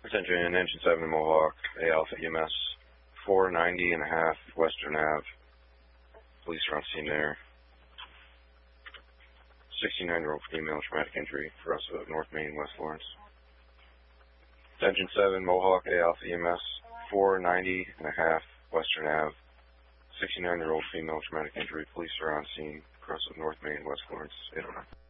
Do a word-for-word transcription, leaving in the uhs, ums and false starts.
Attention, Engine seven Mohawk, A Alpha E M S, four ninety and a half Western Ave. Police are on scene there. sixty-nine-year-old female, traumatic injury for us of North Main, West Lawrence. Attention seven Mohawk, A Alpha E M S, four ninety and a half Western Ave. sixty-nine-year-old female, traumatic injury. Police are on scene across of North Main, West Lawrence, eight oh nine.